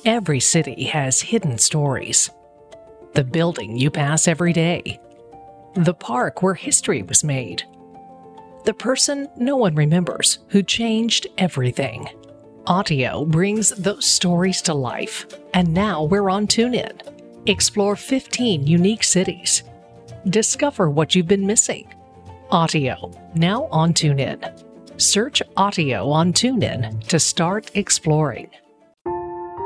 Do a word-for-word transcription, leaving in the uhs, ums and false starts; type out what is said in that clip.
Every city has hidden stories. The building you pass every day. The park where history was made. The person no one remembers who changed everything. Audio brings those stories to life, and now we're on TuneIn. Explore fifteen unique cities. Discover what you've been missing. Audio, now on TuneIn. Search Audio on TuneIn to start exploring.